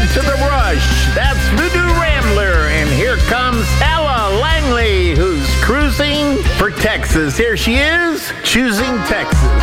to the Rush. That's Voodoo Rambler. And here comes Ella Langley, who's cruising for Texas. Here she is, choosing Texas.